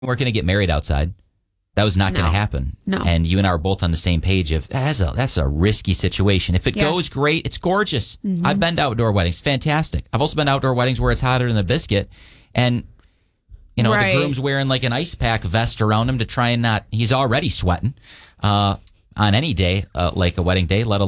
weren't going to get married outside. That was not going to happen. No. And you and I were both on the same page of that's a risky situation. If it goes great, it's gorgeous. Mm-hmm. I've been to outdoor weddings. Fantastic. I've also been to outdoor weddings where it's hotter than a biscuit. And, the groom's wearing like an ice pack vest around him to try and he's already sweating on any day, like a wedding day, let alone